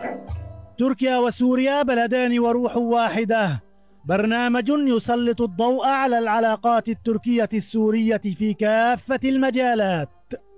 تركيا وسوريا بلدان وروح واحدة، برنامج يسلط الضوء على العلاقات التركية السورية في كافة المجالات.